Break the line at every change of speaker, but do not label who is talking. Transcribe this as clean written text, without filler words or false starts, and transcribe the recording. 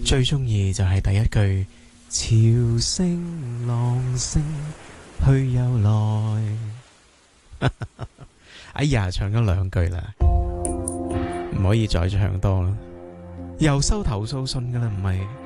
最中意就係第一句潮聲浪聲去又來。哎呀，唱咗兩句啦，唔可以再唱多啦，又收投訴信噶啦，唔係。